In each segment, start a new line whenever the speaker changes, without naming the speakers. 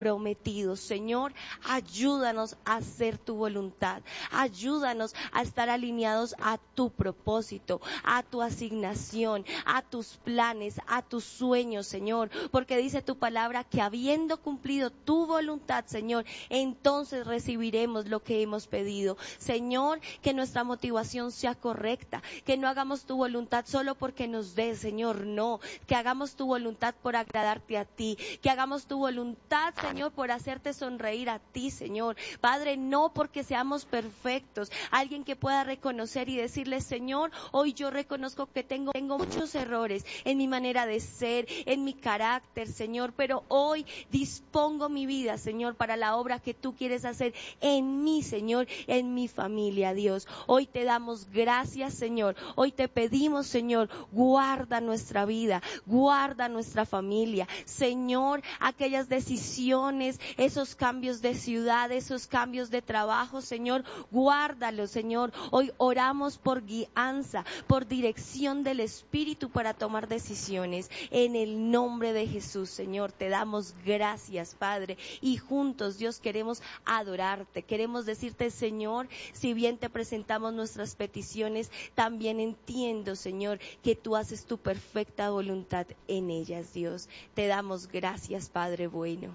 prometido. Señor, ayúdanos a hacer tu voluntad, ayúdanos a estar alineados a tu propósito, a tu asignación, a tus planes, a tus sueños, Señor, porque dice tu palabra que habiendo cumplido tu voluntad, Señor, entonces recibiremos lo que hemos pedido. Señor, que nuestra motivación sea correcta, que no hagamos tu voluntad solo porque nos des, Señor, no, que hagamos tu voluntad por agradarte a ti, que hagamos tu voluntad, Señor, por hacerte sonreír a ti, Señor. Padre, no porque seamos perfectos, alguien que pueda reconocer y decirle, Señor, hoy yo reconozco que tengo muchos errores en mi manera de ser, en mi carácter, Señor, pero hoy dispongo mi vida, Señor, para la obra que tú quieres hacer en mí, Señor, en mi familia, Dios. Hoy te damos gracias, Señor. Hoy te pedimos, Señor, guarda nuestra vida, guarda nuestra familia, Señor, aquellas decisiones, esos cambios de ciudad, esos cambios de trabajo, Señor, guárdalos, Señor. Hoy oramos por guianza, por dirección del Espíritu para tomar decisiones. En el nombre de Jesús, Señor, te damos gracias, Padre, y juntos, Dios, queremos adorarte, queremos decirte, Señor, si bien te presentamos nuestras peticiones, también entiendo, Señor, que tú haces tu perfecta voluntad en ellas, Dios. Te damos gracias, Padre bueno.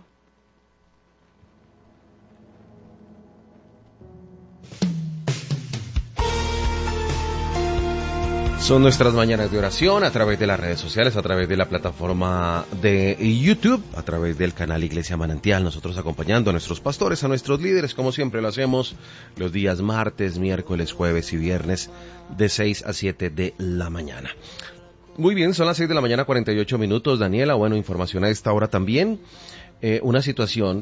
Son nuestras mañanas de oración a través de las redes sociales, a través de la plataforma de YouTube, a través del canal Iglesia Manantial, nosotros acompañando a nuestros pastores, a nuestros líderes, como siempre lo hacemos los días martes, miércoles, jueves y viernes de 6 a 7 de la mañana. Muy bien, son las 6 de la mañana, 48 minutos, Daniela. Bueno, información a esta hora también. Una situación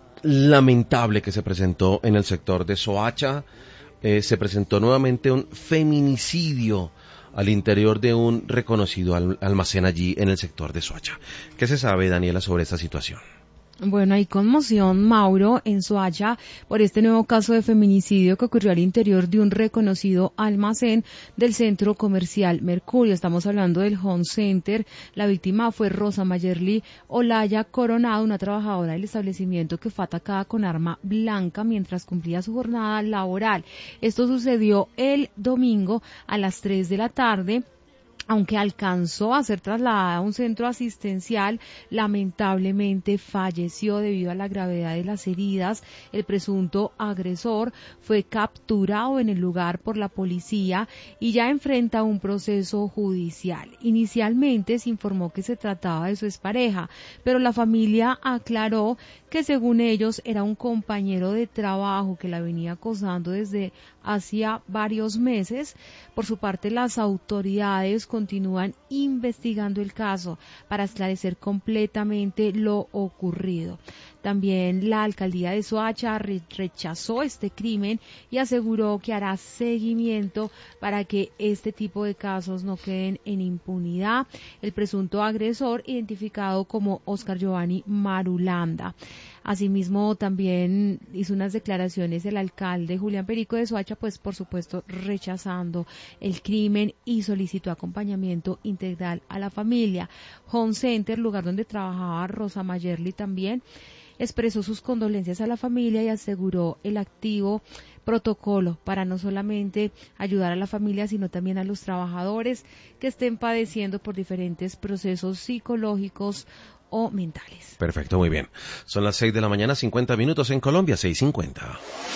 lamentable que se presentó en el sector de Soacha. Se presentó nuevamente un feminicidio al interior de un reconocido almacén allí en el sector de Soacha. ¿Qué se sabe, Daniela, sobre esta situación?
Bueno, hay conmoción, Mauro, en Soacha por este nuevo caso de feminicidio que ocurrió al interior de un reconocido almacén del centro comercial Mercurio. Estamos hablando del Home Center. La víctima fue Rosa Mayerly Olaya Coronado, una trabajadora del establecimiento que fue atacada con arma blanca mientras cumplía su jornada laboral. Esto sucedió el domingo a las 3 de la tarde. Aunque alcanzó a ser trasladada a un centro asistencial, lamentablemente falleció debido a la gravedad de las heridas. El presunto agresor fue capturado en el lugar por la policía y ya enfrenta un proceso judicial. Inicialmente se informó que se trataba de su expareja, pero la familia aclaró que según ellos era un compañero de trabajo que la venía acosando desde hacía varios meses. Por su parte, las autoridades continúan investigando el caso para esclarecer completamente lo ocurrido. También la alcaldía de Soacha rechazó este crimen y aseguró que hará seguimiento para que este tipo de casos no queden en impunidad. El presunto agresor, identificado como Oscar Giovanni Marulanda. Asimismo, también hizo unas declaraciones el alcalde Julián Perico de Soacha, pues por supuesto rechazando el crimen y solicitó acompañamiento integral a la familia. Home Center, lugar donde trabajaba Rosa Mayerly, también expresó sus condolencias a la familia y aseguró el activo protocolo para no solamente ayudar a la familia, sino también a los trabajadores que estén padeciendo por diferentes procesos psicológicos o mentales.
Perfecto, muy bien. Son las 6 de la mañana, 50 minutos en Colombia, 6:50.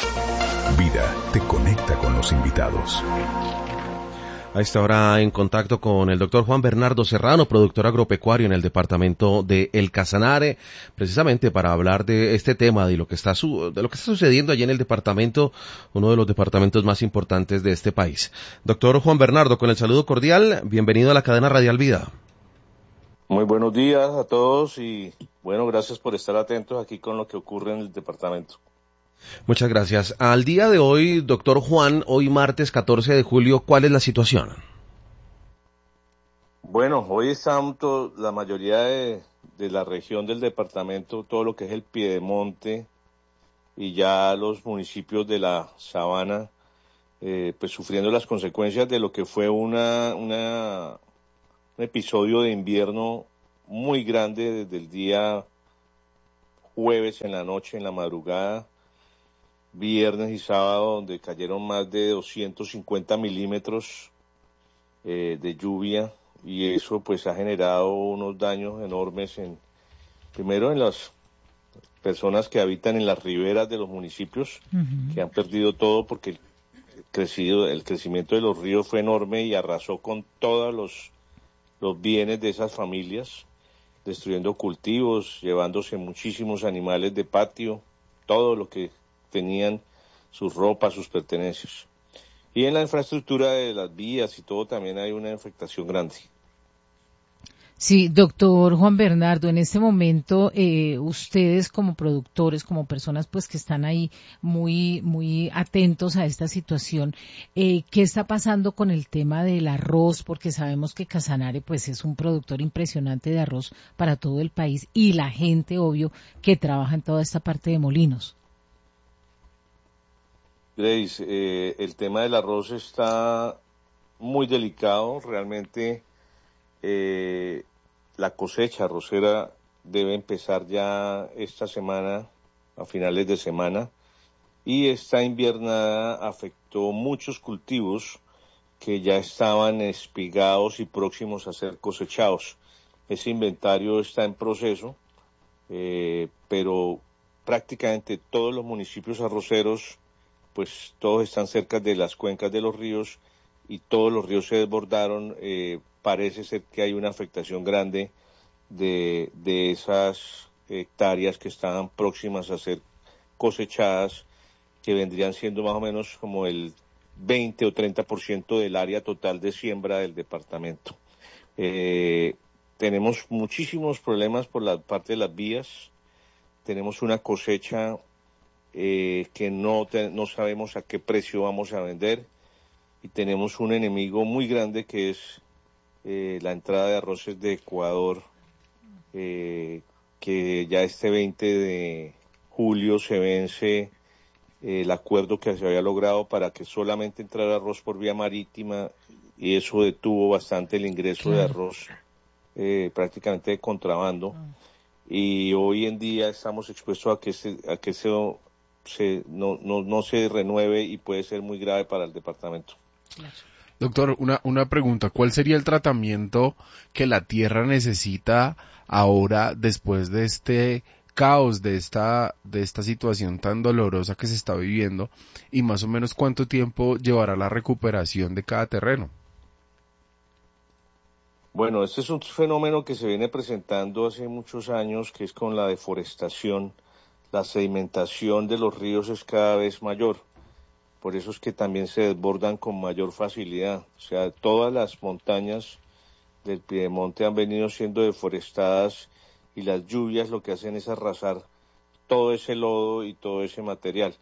Vida te conecta con los invitados.
A esta hora en contacto con el doctor Juan Bernardo Serrano, productor agropecuario en el departamento de El Casanare, precisamente para hablar de este tema, de lo que está sucediendo allí en el departamento, uno de los departamentos más importantes de este país. Doctor Juan Bernardo, con el saludo cordial, bienvenido a la cadena Radial Vida.
Muy buenos días a todos y bueno, gracias por estar atentos aquí con lo que ocurre en el departamento.
Muchas gracias. Al día de hoy, doctor Juan, hoy martes 14 de julio, ¿cuál es la situación?
Bueno, hoy estamos la mayoría de la región del departamento, todo lo que es el Piedemonte y ya los municipios de la Sabana, pues sufriendo las consecuencias de lo que fue un episodio de invierno muy grande desde el día jueves en la noche, en la madrugada, viernes y sábado, donde cayeron más de 250 milímetros de lluvia, y eso pues ha generado unos daños enormes primero en las personas que habitan en las riberas de los municipios, que han perdido todo porque el crecimiento de los ríos fue enorme y arrasó con todos los bienes de esas familias, destruyendo cultivos, llevándose muchísimos animales de patio, todo lo que tenían, sus ropas, sus pertenencias. Y en la infraestructura de las vías y todo también hay una afectación grande.
Sí, doctor Juan Bernardo, en este momento ustedes como productores, como personas pues que están ahí muy atentos a esta situación, ¿qué está pasando con el tema del arroz? Porque sabemos que Casanare pues es un productor impresionante de arroz para todo el país y la gente, obvio, que trabaja en toda esta parte de molinos.
Grace, el tema del arroz está muy delicado, realmente la cosecha arrocera debe empezar ya esta semana, a finales de semana, y esta invernada afectó muchos cultivos que ya estaban espigados y próximos a ser cosechados. Ese inventario está en proceso, pero prácticamente todos los municipios arroceros, pues todos están cerca de las cuencas de los ríos y todos los ríos se desbordaron. Parece ser que hay una afectación grande de esas hectáreas que estaban próximas a ser cosechadas, que vendrían siendo más o menos como el 20 o 30% del área total de siembra del departamento. Tenemos muchísimos problemas por la parte de las vías, tenemos una cosecha que no sabemos a qué precio vamos a vender, y tenemos un enemigo muy grande que es la entrada de arroces de Ecuador, que ya este 20 de julio se vence el acuerdo que se había logrado para que solamente entrara arroz por vía marítima, y eso detuvo bastante el ingreso de arroz, prácticamente de contrabando, y hoy en día estamos expuestos a que no se renueve, y puede ser muy grave para el departamento.
Claro.
Doctor, una pregunta, ¿cuál sería el tratamiento que la tierra necesita ahora después de este caos, de esta situación tan dolorosa que se está viviendo, y más o menos cuánto tiempo llevará la recuperación de cada terreno?
Bueno, este es un fenómeno que se viene presentando hace muchos años, que es con la deforestación. La sedimentación de los ríos es cada vez mayor. Por eso es que también se desbordan con mayor facilidad. O sea, todas las montañas del piedemonte han venido siendo deforestadas, y las lluvias lo que hacen es arrasar todo ese lodo y todo ese material.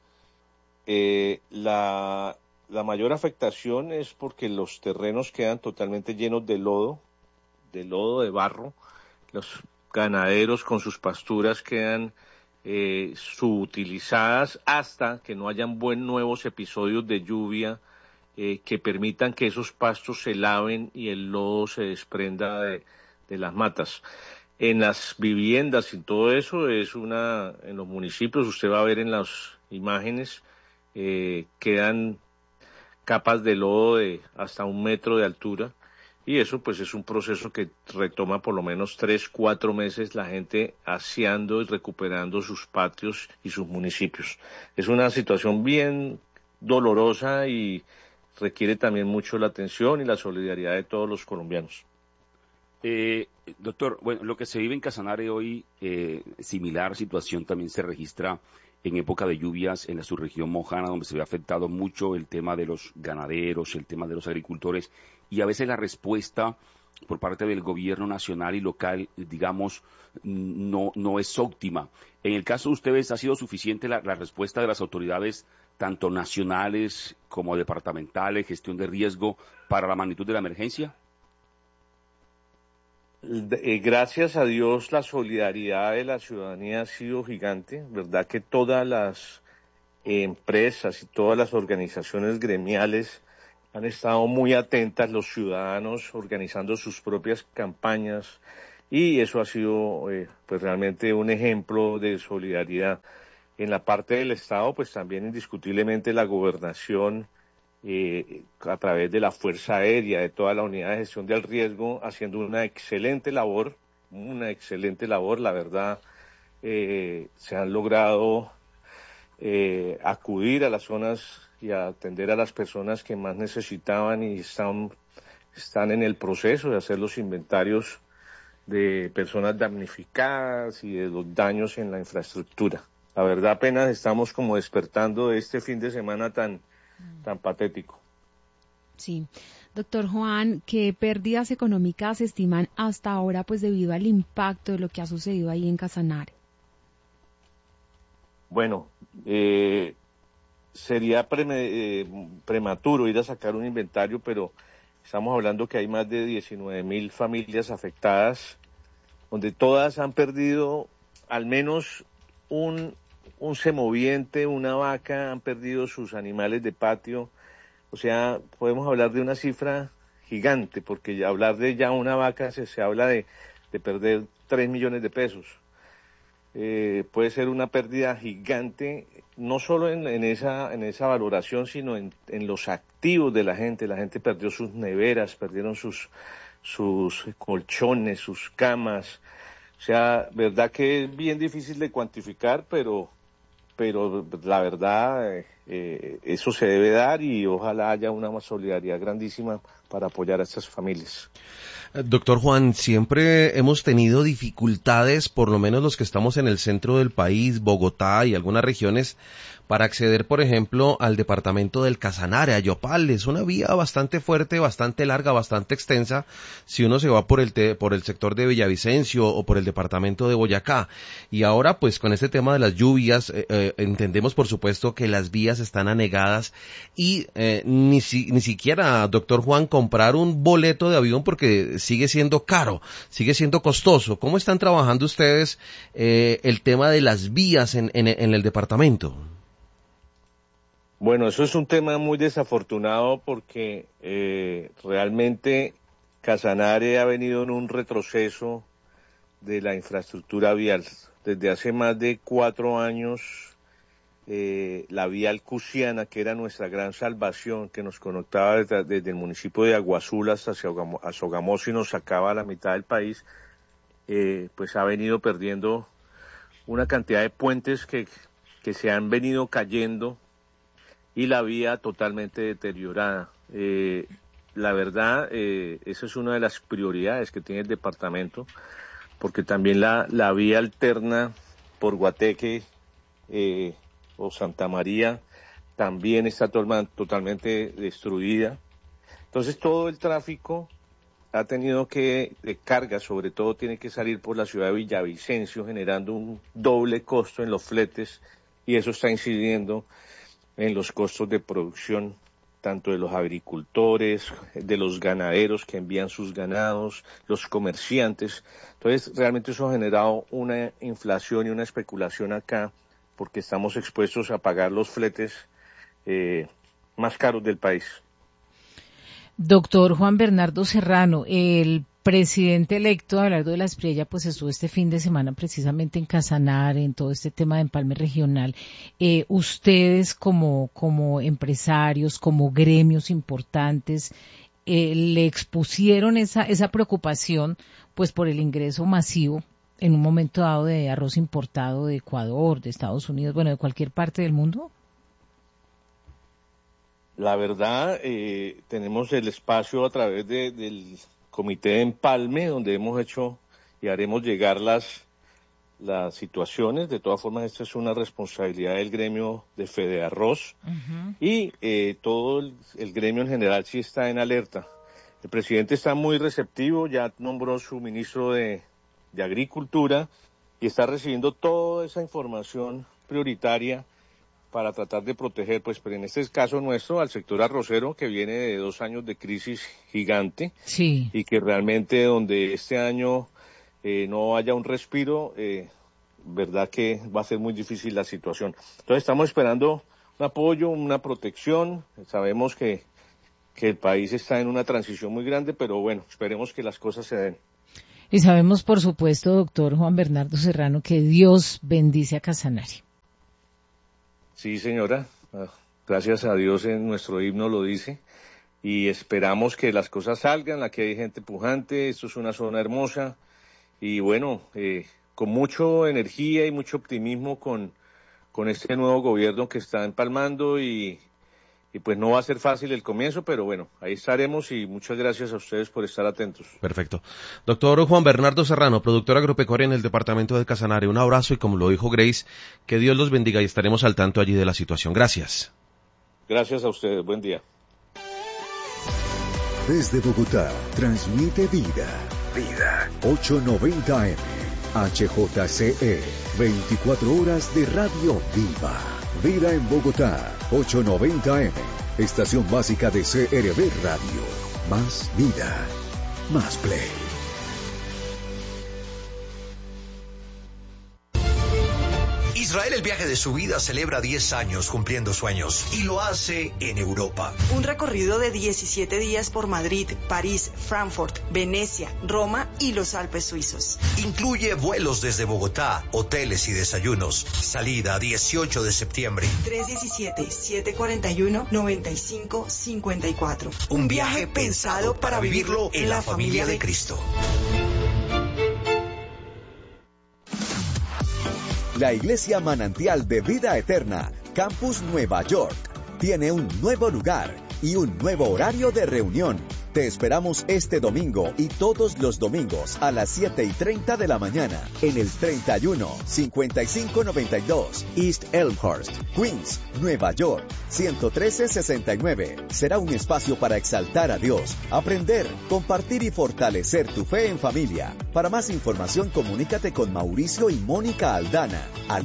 La mayor afectación es porque los terrenos quedan totalmente llenos de lodo, de barro. Los ganaderos con sus pasturas quedan subutilizadas hasta que no hayan nuevos episodios de lluvia que permitan que esos pastos se laven y el lodo se desprenda de las matas. En las viviendas y todo eso, en los municipios, usted va a ver en las imágenes, quedan capas de lodo de hasta 1 metro de altura, y eso pues es un proceso que retoma por lo menos 3-4 meses, la gente aseando y recuperando sus patios y sus municipios. Es una situación bien dolorosa y requiere también mucho la atención y la solidaridad de todos los colombianos.
Doctor, bueno, lo que se vive en Casanare hoy, similar situación también se registra en época de lluvias en la subregión mojana, donde se ve afectado mucho el tema de los ganaderos, el tema de los agricultores, y a veces la respuesta por parte del gobierno nacional y local, digamos, no es óptima. En el caso de ustedes, ¿ha sido suficiente la respuesta de las autoridades, tanto nacionales como departamentales, gestión de riesgo, para la magnitud de la emergencia?
Gracias a Dios, la solidaridad de la ciudadanía ha sido gigante, ¿verdad? Que todas las empresas y todas las organizaciones gremiales han estado muy atentas, los ciudadanos organizando sus propias campañas, y eso ha sido pues realmente un ejemplo de solidaridad. En la parte del Estado, pues también indiscutiblemente la gobernación, a través de la Fuerza Aérea, de toda la unidad de gestión del riesgo, haciendo una excelente labor, la verdad. Se han logrado acudir a las zonas y a atender a las personas que más necesitaban, y están en el proceso de hacer los inventarios de personas damnificadas y de los daños en la infraestructura. La verdad, apenas estamos como despertando de este fin de semana tan patético.
Sí. Doctor Juan, ¿qué pérdidas económicas se estiman hasta ahora, pues debido al impacto de lo que ha sucedido ahí en Casanare?
Bueno, sería prematuro ir a sacar un inventario, pero estamos hablando que hay más de 19.000 familias afectadas, donde todas han perdido al menos un semoviente, una vaca, han perdido sus animales de patio. O sea, podemos hablar de una cifra gigante, porque ya hablar de ya una vaca se habla de perder 3 millones de pesos. Puede ser una pérdida gigante, no solo en esa valoración, sino en los activos de la gente. La gente perdió sus neveras, perdieron sus colchones, sus camas. O sea, verdad que es bien difícil de cuantificar, pero la verdad, eso se debe dar, y ojalá haya una solidaridad grandísima para apoyar a estas familias.
Doctor Juan, siempre hemos tenido dificultades, por lo menos los que estamos en el centro del país, Bogotá y algunas regiones, para acceder, por ejemplo, al departamento del Casanare, a Yopal. Es una vía bastante fuerte, bastante larga, bastante extensa, si uno se va por el sector de Villavicencio o por el departamento de Boyacá. Y ahora, pues, con este tema de las lluvias, entendemos, por supuesto, que las vías están anegadas y ni siquiera, doctor Juan, comprar un boleto de avión, porque sigue siendo caro, sigue siendo costoso. ¿Cómo están trabajando ustedes el tema de las vías en el departamento?
Bueno, eso es un tema muy desafortunado, porque realmente Casanare ha venido en un retroceso de la infraestructura vial. Desde hace más de 4 años, la vía Alcusiana, que era nuestra gran salvación, que nos conectaba desde el municipio de Aguazul hasta Sogamoso y nos sacaba a la mitad del país, pues ha venido perdiendo una cantidad de puentes que se han venido cayendo, y la vía totalmente deteriorada. La verdad, esa es una de las prioridades que tiene el departamento, porque también la vía alterna por Guateque o Santa María también está totalmente destruida. Entonces todo el tráfico ha tenido de carga, sobre todo, tiene que salir por la ciudad de Villavicencio, generando un doble costo en los fletes, y eso está incidiendo en los costos de producción, tanto de los agricultores, de los ganaderos que envían sus ganados, los comerciantes. Entonces, realmente eso ha generado una inflación y una especulación acá, porque estamos expuestos a pagar los fletes más caros del país.
Doctor Juan Bernardo Serrano, el presidente electo, Abelardo de la Espriella, pues estuvo este fin de semana precisamente en Casanare, en todo este tema de empalme regional. Ustedes como empresarios, como gremios importantes, le expusieron esa preocupación, pues por el ingreso masivo en un momento dado de arroz importado de Ecuador, de Estados Unidos, bueno, de cualquier parte del mundo.
La verdad, tenemos el espacio a través del Comité de Empalme, donde hemos hecho y haremos llegar las situaciones. De todas formas, esta es una responsabilidad del gremio de Fedearroz, y todo el gremio en general sí está en alerta. El presidente está muy receptivo, ya nombró su ministro de Agricultura y está recibiendo toda esa información prioritaria para tratar de proteger, pues, pero en este caso nuestro, al sector arrocero, que viene de 2 años de crisis gigante,
sí, y
que realmente donde este año no haya un respiro, verdad que va a ser muy difícil la situación. Entonces estamos esperando un apoyo, una protección. Sabemos que el país está en una transición muy grande, pero bueno, esperemos que las cosas se den.
Y sabemos, por supuesto, doctor Juan Bernardo Serrano, que Dios bendice a Casanare.
Sí, señora. Gracias a Dios en nuestro himno lo dice. Y esperamos que las cosas salgan. Aquí hay gente pujante. Esto es una zona hermosa. Y bueno, con mucha energía y mucho optimismo con este nuevo gobierno que está empalmando y pues no va a ser fácil el comienzo, pero bueno, ahí estaremos y muchas gracias a ustedes por estar atentos.
Perfecto. Doctor Juan Bernardo Serrano, productor agropecuario en el departamento de Casanare, un abrazo y como lo dijo Grace, que Dios los bendiga y estaremos al tanto allí de la situación. Gracias.
Gracias a ustedes, buen día.
Desde Bogotá, transmite Vida. Vida. 890M. HJCE. 24 horas de radio viva. Vida en Bogotá. 890M. Estación básica de CRB Radio. Más vida. Más play.
Israel, el viaje de su vida, celebra 10 años cumpliendo sueños y lo hace en Europa.
Un recorrido de 17 días por Madrid, París, Frankfurt, Venecia, Roma y los Alpes suizos.
Incluye vuelos desde Bogotá, hoteles y desayunos. Salida 18 de septiembre.
317-741-9554.
Un viaje pensado para vivirlo en la familia de Cristo.
La Iglesia Manantial de Vida Eterna, Campus Nueva York, tiene un nuevo lugar y un nuevo horario de reunión. Te esperamos este domingo y todos los domingos a las 7:30 de la mañana en el 31-5592 East Elmhurst, Queens, Nueva York, 11369. Será un espacio para exaltar a Dios, aprender, compartir y fortalecer tu fe en familia. Para más información, comunícate con Mauricio y Mónica Aldana al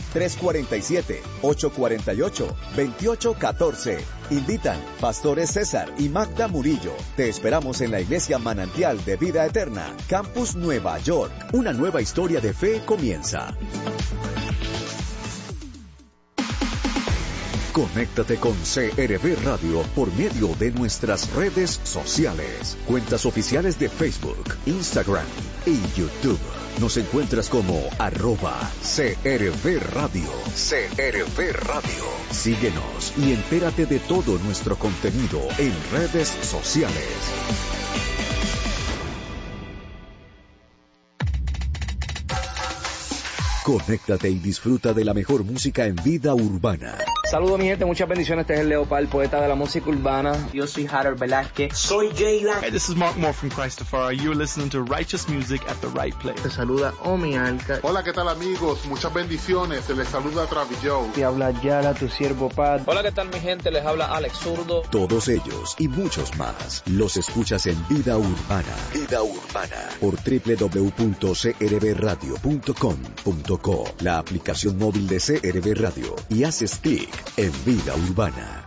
1-347-848-2814. Invitan Pastores César y Magda Murillo. Te esperamos en la Iglesia Manantial de Vida Eterna, Campus Nueva York. Una nueva historia de fe comienza.
Conéctate con CRB Radio por medio de nuestras redes sociales, cuentas oficiales de Facebook, Instagram y YouTube. Nos encuentras como @CRB Radio. CRB Radio. Síguenos y entérate de todo nuestro contenido en redes sociales. Conéctate y disfruta de la mejor música en vida urbana.
Saludos mi gente, muchas bendiciones. Este es el Leopard, poeta de la música urbana.
Yo soy Harold Velázquez.
Soy Jayla.
Hey, this is Mark Moore from Christopher. You're listening to Righteous Music at the Right Place.
Te saluda Omi Alca.
Hola, ¿qué tal amigos? Muchas bendiciones. Se les saluda Travis Joe.
Te habla Yara, tu siervo Pat.
Hola, ¿qué tal mi gente? Les habla Alex Zurdo.
Todos ellos y muchos más los escuchas en Vida Urbana. Vida Urbana. Por www.crbradio.com.co, la aplicación móvil de CRB Radio, y haces clic en Vida Urbana.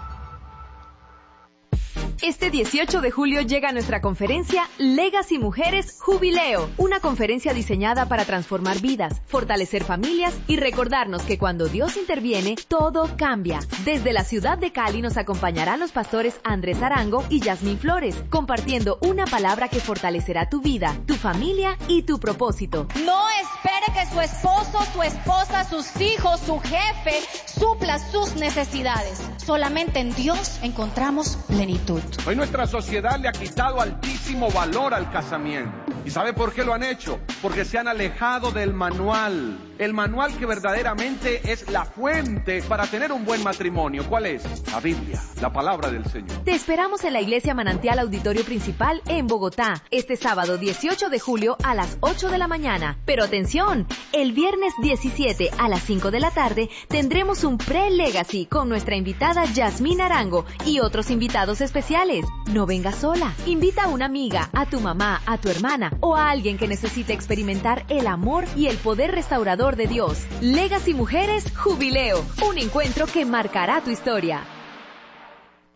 Este 18 de julio llega nuestra conferencia Legacy Mujeres Jubileo, una conferencia diseñada para transformar vidas, fortalecer familias y recordarnos que cuando Dios interviene, todo cambia. Desde la ciudad de Cali nos acompañarán los pastores Andrés Arango y Yasmín Flores, compartiendo una palabra que fortalecerá tu vida, tu familia y tu propósito.
No espere que su esposo, su esposa, sus hijos, su jefe supla sus necesidades. Solamente en Dios encontramos plenitud.
Hoy nuestra sociedad le ha quitado altísimo valor al casamiento. ¿Y sabe por qué lo han hecho? Porque se han alejado del manual. El manual que verdaderamente es la fuente para tener un buen matrimonio. ¿Cuál es? La Biblia, la palabra del Señor.
Te esperamos en la Iglesia Manantial Auditorio Principal en Bogotá, este sábado 18 de julio a las 8 de la mañana. Pero atención, el viernes 17 a las 5 de la tarde tendremos un pre-legacy con nuestra invitada Yasmín Arango y otros invitados especiales. No vengas sola. Invita a una amiga, a tu mamá, a tu hermana o a alguien que necesite experimentar el amor y el poder restaurador de Dios. Legacy Mujeres Jubileo, un encuentro que marcará tu historia.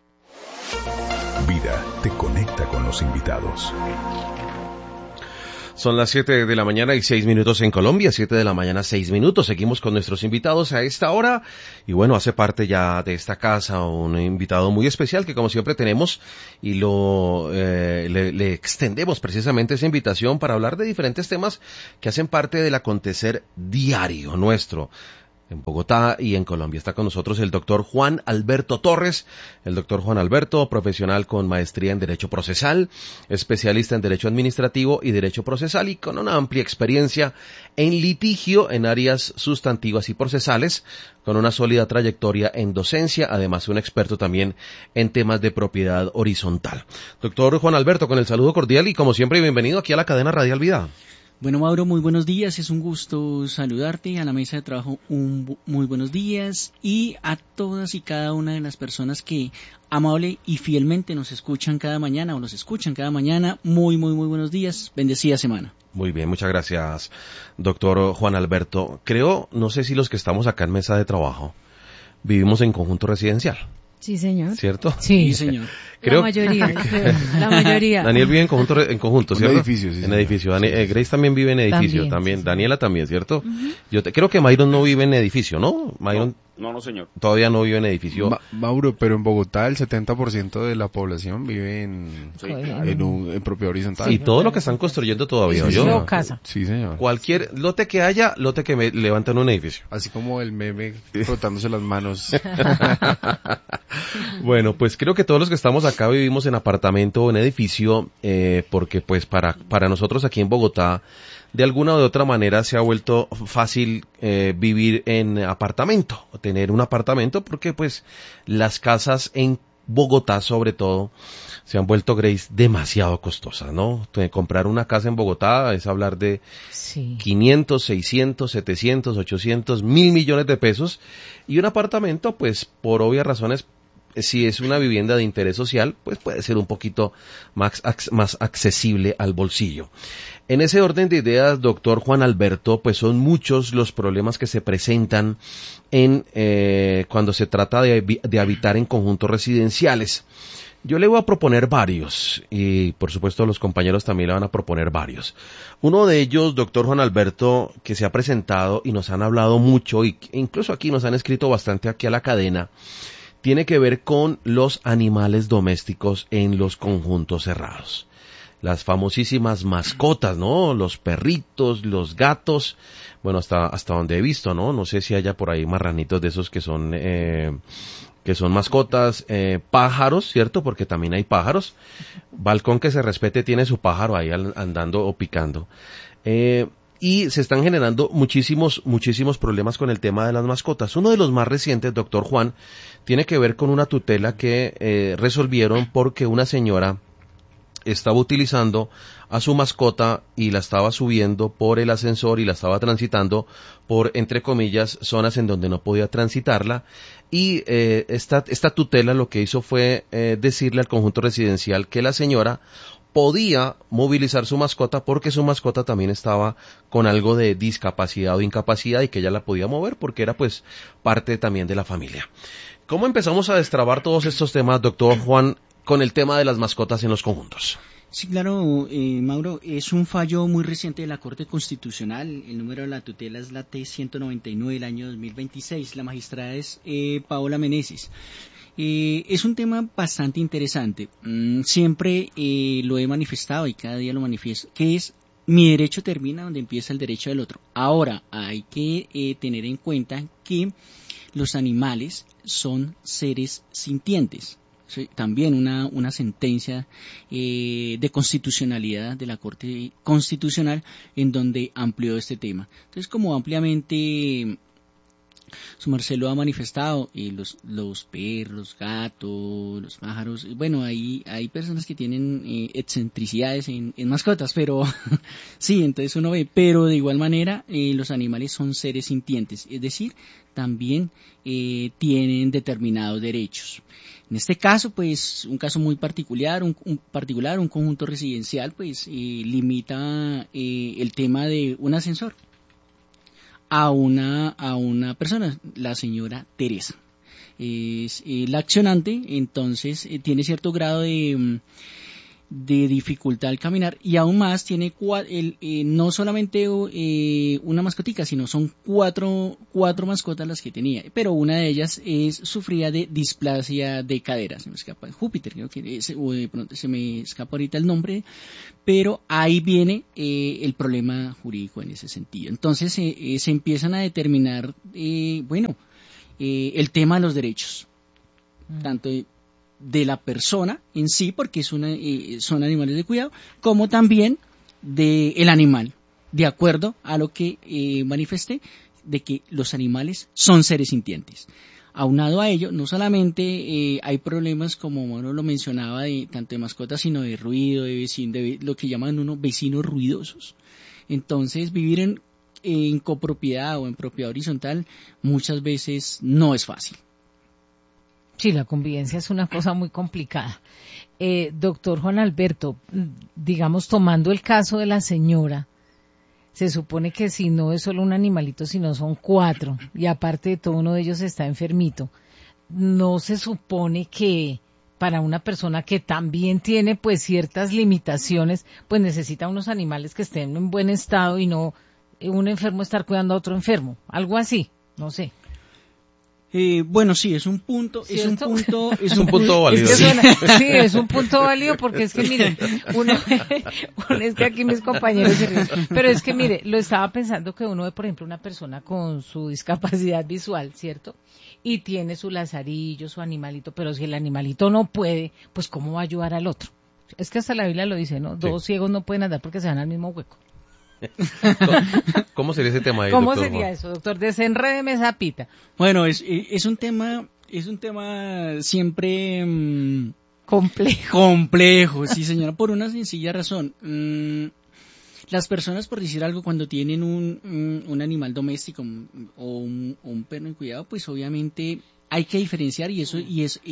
Vida te conecta con los invitados.
Son las 7 de la mañana y 6 minutos en Colombia, 7 de la mañana 6 minutos. Seguimos con nuestros invitados a esta hora. Y bueno, hace parte ya de esta casa un invitado muy especial que como siempre tenemos y le extendemos precisamente esa invitación para hablar de diferentes temas que hacen parte del acontecer diario nuestro. En Bogotá y en Colombia. Está con nosotros el doctor Juan Alberto Torres. El doctor Juan Alberto, profesional con maestría en Derecho Procesal, especialista en Derecho Administrativo y Derecho Procesal y con una amplia experiencia en litigio en áreas sustantivas y procesales, con una sólida trayectoria en docencia, además un experto también en temas de propiedad horizontal. Doctor Juan Alberto, con el saludo cordial y como siempre bienvenido aquí a la cadena Radial Vida.
Bueno, Mauro, muy buenos días, es un gusto saludarte, a la mesa de trabajo muy buenos días y a todas y cada una de las personas que amable y fielmente nos escuchan cada mañana o nos escuchan cada mañana, muy buenos días, bendecida semana.
Muy bien, muchas gracias, doctor Juan Alberto. Creo, no sé si los que estamos acá en mesa de trabajo vivimos en conjunto residencial.
Sí, señor.
¿Cierto?
Sí, señor.
Creo...
La mayoría.
Daniel vive en conjunto, ¿cierto?
En edificio, sí.
En edificio. Grace también vive en edificio, también.
Sí.
Daniela también, ¿cierto? Uh-huh. Creo que Mayron no vive en edificio, ¿no? Mayron...
No, señor.
Todavía no vive en edificio.
Mauro, pero en Bogotá el 70% de la población vive en propiedad horizontal.
Y todo lo que están construyendo todavía, ¿yo?
Casa.
Sí, señor.
Cualquier lote que haya, lote que me levantan un edificio.
Así como el meme frotándose las manos.
Bueno, pues creo que todos los que estamos acá vivimos en apartamento o en edificio, porque pues para nosotros aquí en Bogotá, de alguna o de otra manera se ha vuelto fácil vivir en apartamento, tener un apartamento, porque pues las casas en Bogotá sobre todo se han vuelto, Grace, demasiado costosas, ¿no? Comprar una casa en Bogotá es hablar de 500, 600, 700, 800, 1.000 millones de pesos, y un apartamento pues por obvias razones, si es una vivienda de interés social, pues puede ser un poquito más accesible al bolsillo. En ese orden de ideas, doctor Juan Alberto, pues son muchos los problemas que se presentan cuando se trata de habitar en conjuntos residenciales. Yo le voy a proponer varios, y por supuesto los compañeros también le van a proponer varios. Uno de ellos, doctor Juan Alberto, que se ha presentado y nos han hablado mucho, e incluso aquí nos han escrito bastante aquí a la cadena, tiene que ver con los animales domésticos en los conjuntos cerrados. Las famosísimas mascotas, ¿no? Los perritos, los gatos, bueno, hasta donde he visto, ¿no? No sé si haya por ahí marranitos de esos que son mascotas, pájaros, ¿cierto? Porque también hay pájaros. Balcón que se respete tiene su pájaro ahí andando o picando. Y se están generando muchísimos problemas con el tema de las mascotas. Uno de los más recientes, doctor Juan, tiene que ver con una tutela que resolvieron porque una señora estaba utilizando a su mascota y la estaba subiendo por el ascensor y la estaba transitando por, entre comillas, zonas en donde no podía transitarla. Y esta tutela lo que hizo fue decirle al conjunto residencial que la señora podía movilizar su mascota porque su mascota también estaba con algo de discapacidad o incapacidad y que ella la podía mover porque era pues parte también de la familia. ¿Cómo empezamos a destrabar todos estos temas, doctor Juan, con el tema de las mascotas en los conjuntos?
Sí, claro, Mauro, es un fallo muy reciente de la Corte Constitucional. El número de la tutela es la T-199 del año 2026. La magistrada es Paola Meneses. Es un tema bastante interesante. Siempre lo he manifestado y cada día lo manifiesto, que es mi derecho termina donde empieza el derecho del otro. Ahora, hay que tener en cuenta que los animales son seres sintientes. Sí, también una sentencia de constitucionalidad de la Corte Constitucional en donde amplió este tema. Entonces, como ampliamente su merced lo ha manifestado, los perros, gatos, los pájaros, bueno, hay personas que tienen excentricidades en mascotas, pero sí, entonces uno ve, pero de igual manera los animales son seres sintientes, es decir, también tienen determinados derechos. En este caso, pues, un caso muy particular, un conjunto residencial, pues, limita el tema de un ascensor a una persona, la señora Teresa. Es la accionante, entonces tiene cierto grado de de dificultad al caminar, y aún más tiene no solamente una mascotica, sino son cuatro mascotas las que tenía, pero una de ellas sufría de displasia de cadera. Se me escapa Júpiter, creo que de pronto se me escapa ahorita el nombre, pero ahí viene el problema jurídico en ese sentido. Entonces se empiezan a determinar el tema de los derechos, tanto de la persona en sí, porque son animales de cuidado, como también del animal, de acuerdo a lo que manifesté, de que los animales son seres sintientes. Aunado a ello, no solamente hay problemas, como Mauro lo mencionaba, tanto de mascotas, sino de ruido, de lo que llaman vecinos ruidosos. Entonces, vivir en copropiedad o en propiedad horizontal muchas veces no es fácil.
Sí, la convivencia es una cosa muy complicada. Doctor Juan Alberto, digamos, tomando el caso de la señora, se supone que si no es solo un animalito, sino son 4, y aparte de todo uno de ellos está enfermito. ¿No se supone que para una persona que también tiene pues ciertas limitaciones, pues necesita unos animales que estén en buen estado y no un enfermo estar cuidando a otro enfermo? Algo así, no sé.
Bueno, sí, es un punto válido.
Es un punto válido, porque es que mire, es que aquí mis compañeros se ríen, pero es que mire, lo estaba pensando que uno ve, por ejemplo, una persona con su discapacidad visual, ¿cierto? Y tiene su lazarillo, su animalito, pero si el animalito no puede, pues ¿cómo va a ayudar al otro? Es que hasta la Biblia lo dice, ¿no? Sí. 2 ciegos no pueden andar porque se van al mismo hueco.
¿Cómo sería ese tema ahí,
¿Cómo
doctor
sería
Juan?
eso, doctor? Desenrédeme esa pita.
Bueno, es un tema siempre complejo, sí, señora, por una sencilla razón. Las personas, por decir algo, cuando tienen un animal doméstico o un perro en cuidado, pues obviamente hay que diferenciar, y eso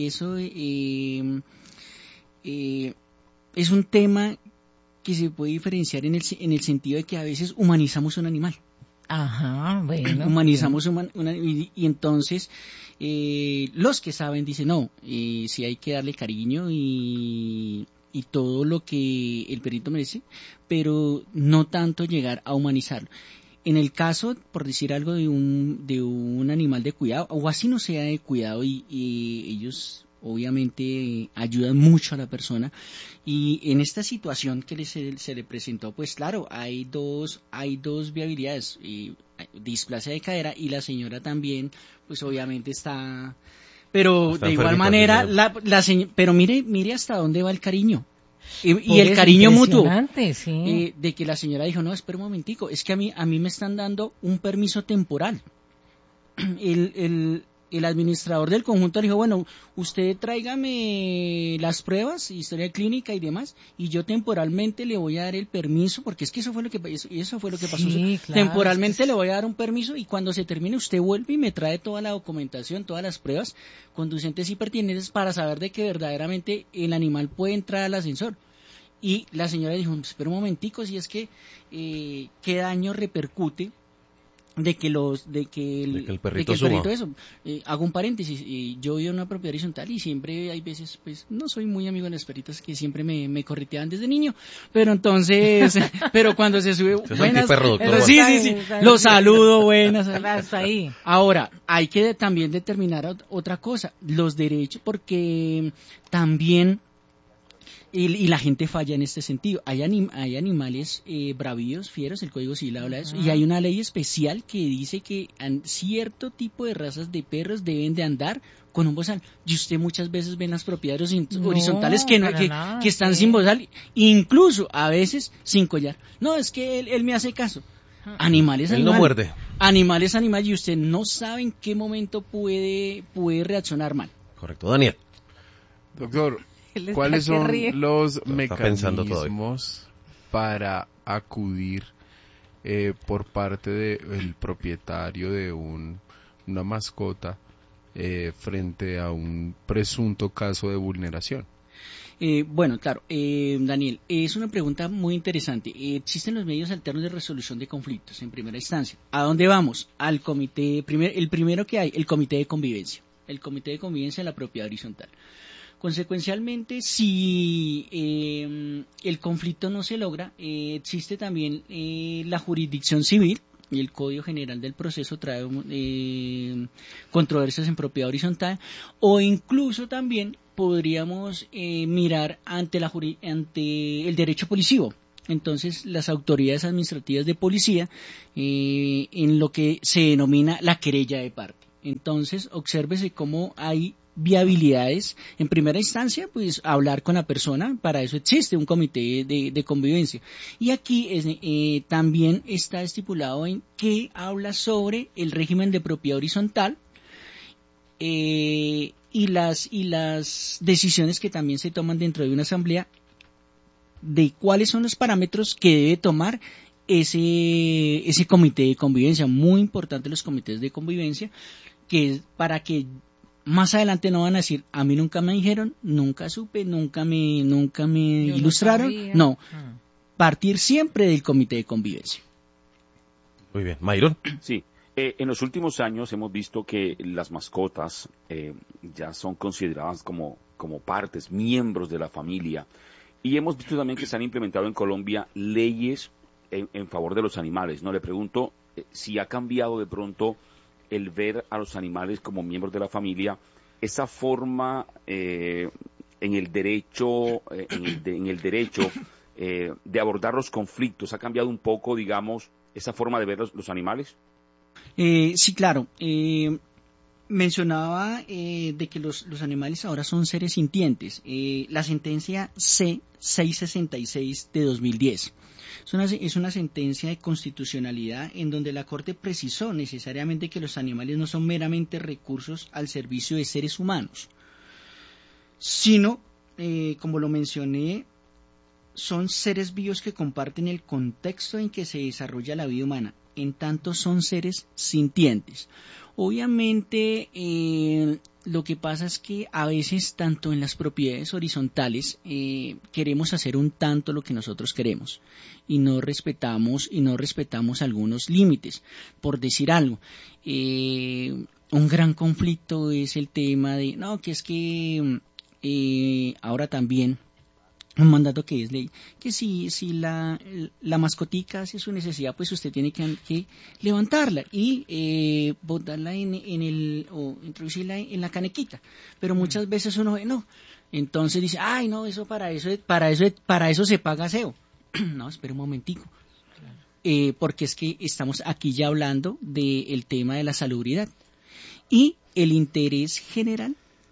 es un tema que se puede diferenciar en el sentido de que a veces humanizamos un animal.
Ajá, bueno.
Humanizamos y entonces los que saben dicen, no, sí hay que darle cariño y todo lo que el perrito merece, pero no tanto llegar a humanizarlo. En el caso, por decir algo, de un animal de cuidado, o así no sea de cuidado, y ellos obviamente ayudan mucho a la persona, y en esta situación que se le presentó, pues claro, hay dos viabilidades, displasia de cadera, y la señora también, pues obviamente está de igual manera, pero mire hasta dónde va el cariño. Y el cariño mutuo,
sí.
De que la señora dijo, no, espera un momentico, es que a mí me están dando un permiso temporal. El administrador del conjunto le dijo, bueno, usted tráigame las pruebas, historia clínica y demás, y yo temporalmente le voy a dar el permiso, porque es que eso fue lo que pasó.
Sí, claro,
temporalmente le voy a dar un permiso, y cuando se termine usted vuelve y me trae toda la documentación, todas las pruebas conducentes y pertinentes para saber de que verdaderamente el animal puede entrar al ascensor. Y la señora dijo, espera un momentico, si es que qué daño repercute de que el perrito eso. Hago un paréntesis, yo vivo en una propiedad horizontal y siempre hay veces, pues no soy muy amigo de las perritas que siempre me correteaban desde niño, pero entonces, pero cuando se sube, buenas, sí, los saludo, buenas,
hasta ahí.
Ahora, hay que también determinar otra cosa, los derechos, porque también y la gente falla en este sentido. Hay animales bravíos, fieros, el Código Civil habla de eso, y hay una ley especial que dice que cierto tipo de razas de perros deben de andar con un bozal. Y usted muchas veces ve en las propiedades horizontales que están sin bozal, incluso a veces sin collar. No, es que él me hace caso. Animales,
él no muerde.
Animales, y usted no sabe en qué momento puede reaccionar mal.
Correcto, Daniel.
Doctor, ¿cuáles son los mecanismos para acudir por parte del propietario de una mascota frente a un presunto caso de vulneración?
Bueno, claro, Daniel, es una pregunta muy interesante. Existen los medios alternos de resolución de conflictos en primera instancia. ¿A dónde vamos? Al comité, el primero que hay, el comité de convivencia. El comité de convivencia de la propiedad horizontal. Consecuencialmente, si el conflicto no se logra, existe también la jurisdicción civil, y el Código General del Proceso trae controversias en propiedad horizontal, o incluso también podríamos mirar ante el derecho policivo. Entonces, las autoridades administrativas de policía, en lo que se denomina la querella de parte. Entonces, obsérvese cómo hay viabilidades. En primera instancia, pues hablar con la persona, para eso existe un comité de convivencia. Y aquí también está estipulado en que habla sobre el régimen de propiedad horizontal y las decisiones que también se toman dentro de una asamblea, de cuáles son los parámetros que debe tomar ese comité de convivencia. Muy importante los comités de convivencia, que es para que más adelante no van a decir, a mí nunca me dijeron, nunca supe, nunca me ilustraron. No, partir siempre del comité de convivencia.
Muy bien. Mayron.
Sí. En los últimos años hemos visto que las mascotas ya son consideradas como partes, miembros de la familia. Y hemos visto también que se han implementado en Colombia leyes en favor de los animales, ¿no? Le pregunto si ha cambiado de pronto el ver a los animales como miembros de la familia, esa forma en el derecho, de abordar los conflictos, ¿ha cambiado un poco, digamos, esa forma de ver los animales?
Sí, claro. Mencionaba de que los animales ahora son seres sintientes. La sentencia C-666 de 2010 es una sentencia de constitucionalidad en donde la Corte precisó necesariamente que los animales no son meramente recursos al servicio de seres humanos, sino, como lo mencioné, son seres vivos que comparten el contexto en que se desarrolla la vida humana, en tanto son seres sintientes. Obviamente, lo que pasa es que a veces, tanto en las propiedades horizontales, queremos hacer un tanto lo que nosotros queremos y no respetamos algunos límites. Por decir algo, un gran conflicto es el tema de, no, que es que ahora también un mandato que es ley, que si la mascotica hace su necesidad, pues usted tiene que levantarla y botarla o introducirla en la canequita. Pero muchas veces uno ve, no. Entonces dice, ay, no, eso para eso se paga aseo. No, espera un momentico. Porque es que estamos aquí ya hablando del tema de la salubridad. Y el interés general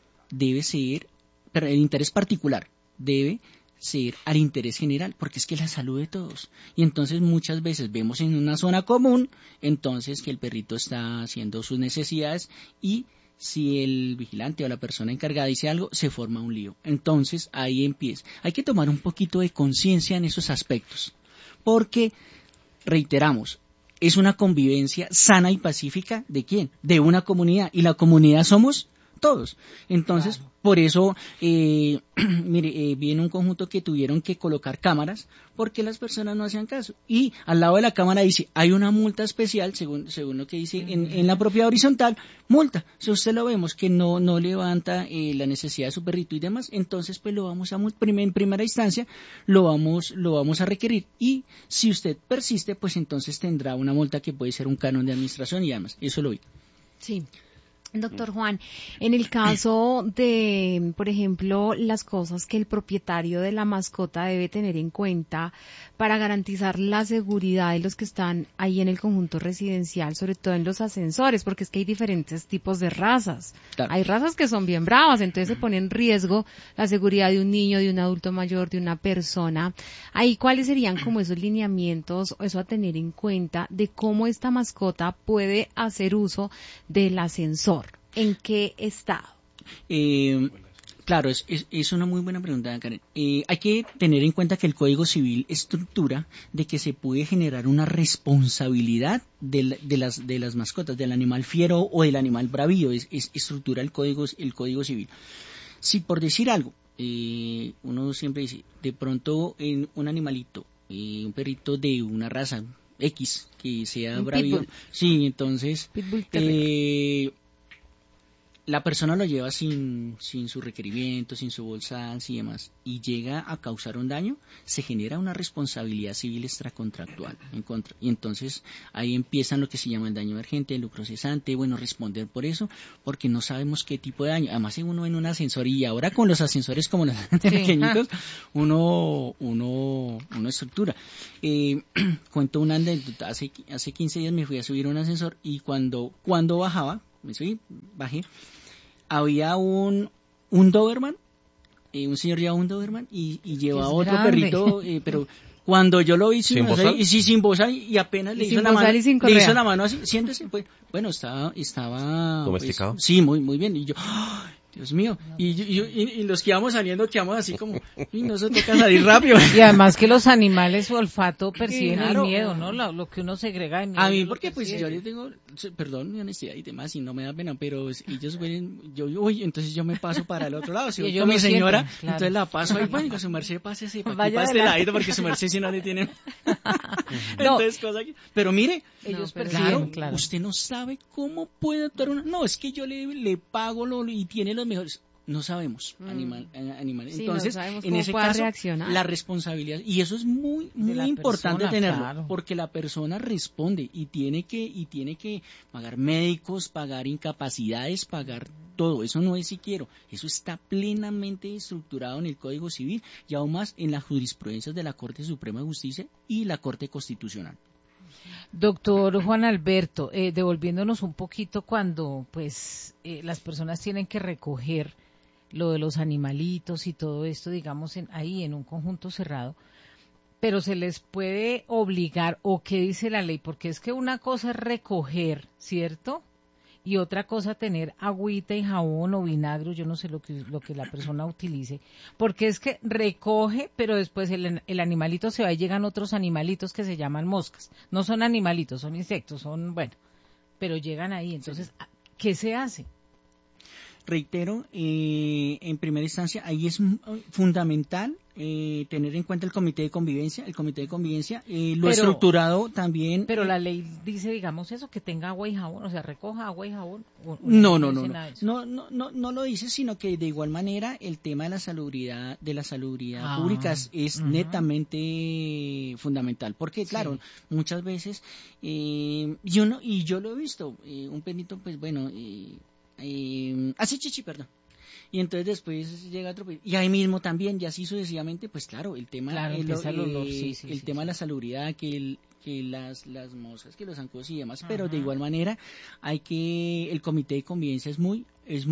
el interés particular debe ser al interés general, porque es que la salud de todos. Y entonces muchas veces vemos en una zona común, entonces que el perrito está haciendo sus necesidades y si el vigilante o la persona encargada dice algo, se forma un lío. Entonces ahí empieza. Hay que tomar un poquito de conciencia en esos aspectos, porque, reiteramos, es una convivencia sana y pacífica ¿de quién? De una comunidad, y la comunidad somos todos. Entonces, claro. Por eso, vi en un conjunto que tuvieron que colocar cámaras porque las personas no hacían caso. Y al lado de la cámara dice, hay una multa especial, según lo que dice en la propiedad horizontal, multa. Si usted lo vemos que no levanta la necesidad de su perrito y demás, entonces pues lo vamos a en primera instancia lo vamos a requerir. Y si usted persiste, pues entonces tendrá una multa que puede ser un canon de administración y además. Eso lo vi.
Sí. Doctor Juan, en el caso de, por ejemplo, las cosas que el propietario de la mascota debe tener en cuenta para garantizar la seguridad de los que están ahí en el conjunto residencial, sobre todo en los ascensores, porque es que hay diferentes tipos de razas. Claro. Hay razas que son bien bravas, entonces se pone en riesgo la seguridad de un niño, de un adulto mayor, de una persona. Ahí, ¿cuáles serían como esos lineamientos o eso a tener en cuenta de cómo esta mascota puede hacer uso del ascensor? ¿En qué estado?
Claro, es una muy buena pregunta, Karen. Hay que tener en cuenta que el Código Civil estructura de que se puede generar una responsabilidad de las mascotas, del animal fiero o del animal bravío. Estructura el Código Civil. Si por decir algo, uno siempre dice, de pronto en un animalito, un perrito de una raza X que sea bravío, sí, entonces la persona lo lleva sin su requerimiento, sin su bolsa y demás, y llega a causar un daño, se genera una responsabilidad civil extracontractual en contra. Y entonces ahí empiezan lo que se llama el daño emergente, el lucro cesante, bueno, responder por eso, porque no sabemos qué tipo de daño. Además, si uno en un ascensor, y ahora con los ascensores como los pequeñitos, uno estructura. Cuento una anécdota, hace 15 días me fui a subir un ascensor y cuando bajé, había un Doberman, un señor llevaba un Doberman y llevaba otro grande. Perrito, pero cuando yo lo vi sin bozal y apenas le hizo la mano así, siéntese, pues, bueno, estaba
domesticado.
Pues, sí, muy bien, y yo, Dios mío, y los que íbamos saliendo quedamos así como, no se toca salir rápido.
Y además que los animales su olfato perciben el miedo, ¿no? Lo que uno segrega de miedo.
A mí porque pues yo les tengo, perdón, mi honestidad y demás, y no me da pena, pero ellos ven, entonces yo me paso para el otro lado, si voy con mi señora, sienten, claro. Entonces la paso ahí, bueno, su merced pásese para este ladito, porque su merced si no le tienen. Entonces, cosa que, pero mire, ellos perciben, claro, usted no sabe cómo puede actuar no, es que yo le pago y tiene los mejores, no sabemos animal. Sí, entonces, no en ese caso, reaccionar. La responsabilidad, y eso es muy importante tenerlo, claro, porque la persona responde y tiene que pagar médicos, pagar incapacidades, pagar todo. Eso no es si quiero, eso está plenamente estructurado en el Código Civil y aún más en las jurisprudencias de la Corte Suprema de Justicia y la Corte Constitucional.
Doctor Juan Alberto, devolviéndonos un poquito cuando pues las personas tienen que recoger lo de los animalitos y todo esto, digamos, ahí en un conjunto cerrado, pero se les puede obligar, o qué dice la ley, porque es que una cosa es recoger, ¿cierto? Y otra cosa tener agüita y jabón o vinagre, yo no sé lo que la persona utilice, porque es que recoge, pero después el animalito se va y llegan otros animalitos que se llaman moscas. No son animalitos, son insectos, pero llegan ahí. Entonces, ¿qué se hace?
Reitero, en primera instancia, ahí es fundamental tener en cuenta el comité de convivencia. El comité de convivencia estructurado también.
Pero la ley dice, digamos eso, que tenga agua y jabón, o sea, recoja agua y jabón.
No lo dice, sino que de igual manera el tema de la salubridad pública es netamente fundamental, porque claro, muchas veces yo lo he visto, un perrito, pues bueno, hace chichi, perdón. Y entonces después llega otro y ahí mismo también, y así sucesivamente, pues claro, el tema tema de la salubridad, que las moscas, que los zancudos y demás. Ajá. Pero de igual manera el comité de convivencia es muy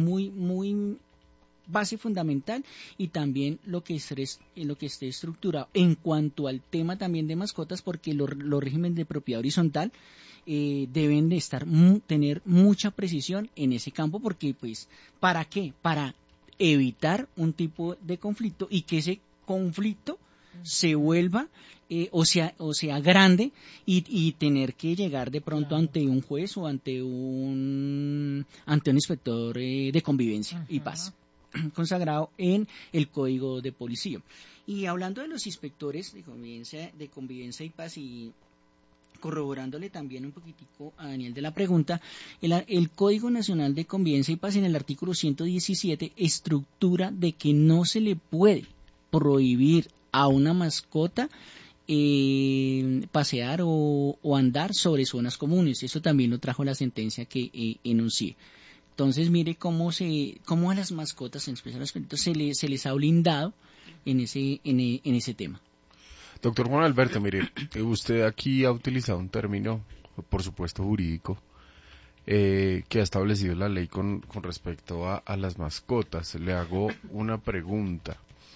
base fundamental, y también lo que esté estructurado en cuanto al tema también de mascotas, porque los regímenes de propiedad horizontal deben de tener mucha precisión en ese campo, porque pues ¿para qué? Para evitar un tipo de conflicto y que ese conflicto se vuelva o sea grande y tener que llegar de pronto ante un juez o ante un inspector de convivencia y paz, consagrado en el Código de Policía. Y hablando de los inspectores de convivencia y paz, y corroborándole también un poquitico a Daniel de la pregunta, el Código Nacional de Convivencia y Paz en el artículo 117 estructura de que no se le puede prohibir a una mascota pasear o andar sobre zonas comunes. Eso también lo trajo la sentencia que enuncié. Entonces mire cómo a las mascotas, en especial a los perritos, se les ha blindado en ese tema.
Doctor Juan Alberto, mire, usted aquí ha utilizado un término, por supuesto jurídico, que ha establecido la ley con respecto a las mascotas. Le hago una pregunta.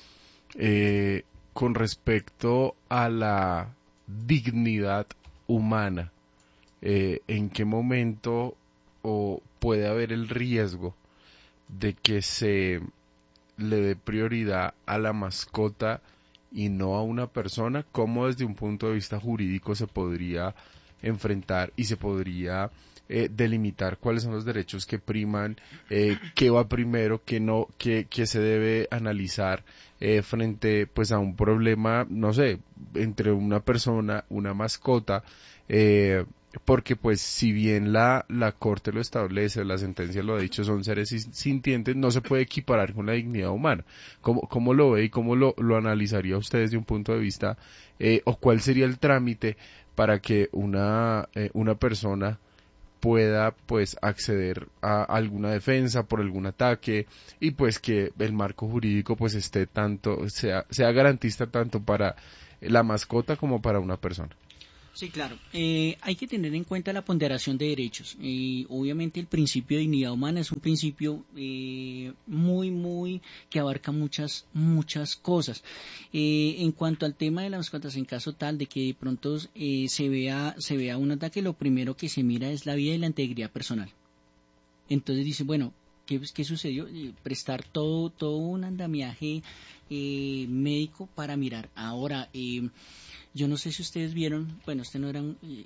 Con respecto a la dignidad humana, ¿en qué momento puede haber el riesgo de que se le dé prioridad a la mascota y no a una persona? ¿Cómo desde un punto de vista jurídico se podría enfrentar y se podría delimitar cuáles son los derechos que priman, qué va primero, qué no, qué se debe analizar frente pues a un problema, no sé, entre una persona, una mascota, porque pues si bien la Corte lo establece, la sentencia lo ha dicho, son seres sintientes, no se puede equiparar con la dignidad humana. ¿Cómo lo ve y cómo lo analizaría usted desde un punto de vista, o cuál sería el trámite para que una persona pueda pues acceder a alguna defensa por algún ataque y pues que el marco jurídico pues esté sea garantista tanto para la mascota como para una persona?
Sí, claro. Hay que tener en cuenta la ponderación de derechos. Obviamente el principio de dignidad humana es un principio muy que abarca muchas cosas. En cuanto al tema de las mascotas, en caso tal de que de pronto se vea un ataque, lo primero que se mira es la vida y la integridad personal. Entonces dice, bueno, ¿qué sucedió? Prestar todo un andamiaje médico para mirar. Ahora, yo no sé si ustedes vieron, bueno, este no era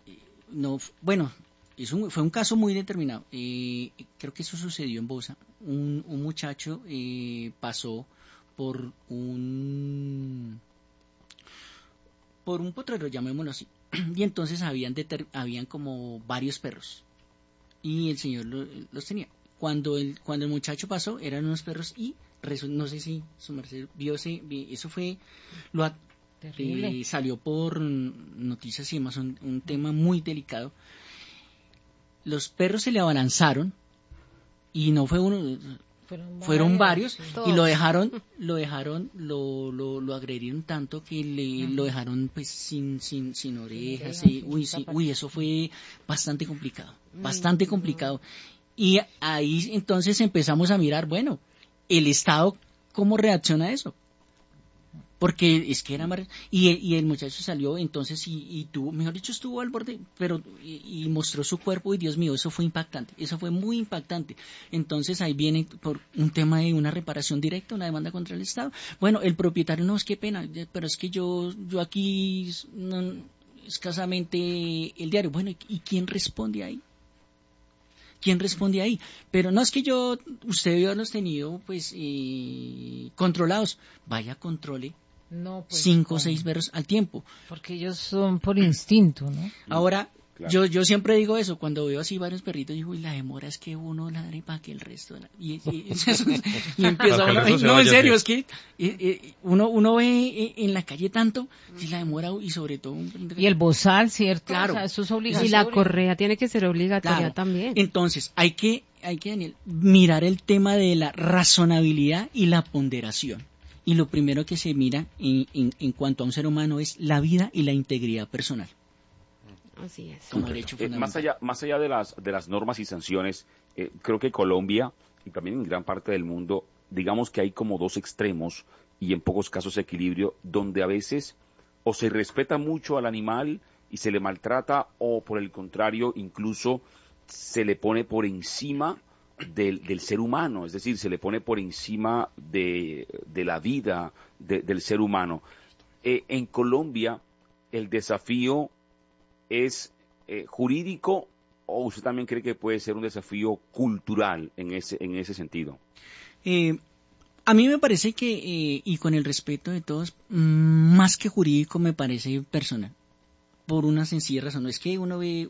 fue un caso muy determinado. Creo que eso sucedió en Bosa. Un muchacho pasó por un potrero, llamémoslo así, y entonces habían como varios perros y el señor los tenía. Cuando el muchacho pasó, eran unos perros y no sé si su merced vio, eso fue salió por noticias y demás, un tema muy delicado. Los perros se le abalanzaron y no fue uno, fueron varios, sí. Y lo agredieron tanto que lo dejaron pues sin orejas. Eso fue bastante complicado. Y ahí entonces empezamos a mirar, bueno, el Estado cómo reacciona a eso. Porque es que era más... Y el muchacho salió entonces y tuvo, mejor dicho, estuvo al borde, pero y mostró su cuerpo y Dios mío, eso fue impactante, eso fue muy impactante. Entonces ahí viene por un tema de una reparación directa, una demanda contra el Estado. Bueno, el propietario, no, es que pena, pero es que yo aquí escasamente el diario. Bueno, ¿y quién responde ahí? Pero no es que usted debió haberlos tenido pues controlados. Vaya, controle.
No, pues,
5 o 6 perros al tiempo.
Porque ellos son por instinto, ¿no?
Ahora, claro. Yo siempre digo eso, cuando veo así varios perritos, digo, y la demora es que uno ladre para que el resto... Y empieza uno... No, en serio, es que uno ve en la calle tanto, y la demora, y sobre todo...
Y el bozal, ¿cierto?
Claro.
O sea, eso es obligatorio.
Y la correa tiene que ser obligatoria también.
Entonces, hay que, Daniel, mirar el tema de la razonabilidad y la ponderación. Y lo primero que se mira en cuanto a un ser humano es la vida y la integridad personal.
Así es.
Como derecho fundamental.
Más allá de las normas y sanciones, creo que Colombia y también en gran parte del mundo, digamos que hay como dos extremos y en pocos casos equilibrio, donde a veces o se respeta mucho al animal y se le maltrata, o por el contrario incluso se le pone por encima del ser humano, es decir, se le pone por encima de la vida del ser humano. En Colombia el desafío es jurídico, o usted también cree que puede ser un desafío cultural en ese sentido.
A mí me parece que, y con el respeto de todos, más que jurídico me parece personal. Por una sencilla razón, no es que uno ve